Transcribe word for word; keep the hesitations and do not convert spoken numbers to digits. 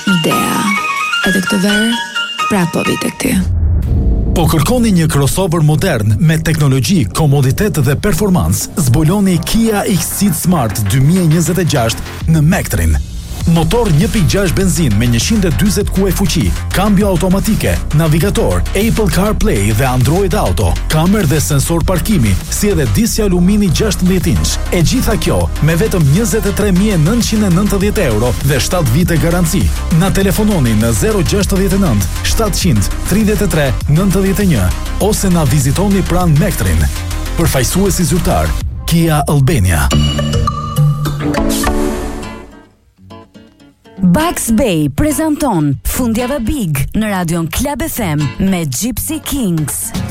Midea. Edhe këtë verë, prapë po vi tek ty. Po kërkoni një crossover modern me teknologji, komoditet dhe performancë, zbuloni Kia X Ceed Smart dy mijë e njëzet e gjashtë në Mektrin. Motor një pikë gjashtë benzin me njëqind e dyzet kuaj fuqi, kambjo automatike, navigator, Apple CarPlay dhe Android Auto, kamer dhe sensor parkimi, si edhe disja alumini gjashtëdhjetë inç. E gjitha kjo me vetëm njëzet e tre mijë e nëntëqind e nëntëdhjetë euro dhe shtatë vite garanci. Na telefononi në zero gjasht nënt shtatëqind tridhjetë e tre nëntëdhjetë e një ose na vizitoni pranë Mektrin. Përfaqësuesi zyrtar Kia Albania. Bugs Bay prezanton Fundjava Big në radion Club F M me Gypsy Kings.